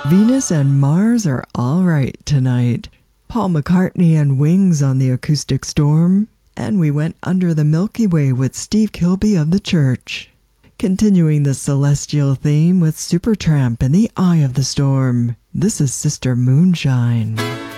Venus and Mars are all right tonight. Paul McCartney and Wings on the Acoustic Storm. And we went under the Milky Way with Steve Kilbey of The Church. Continuing the celestial theme with Supertramp in the Eye of the Storm. This is Sister Moonshine.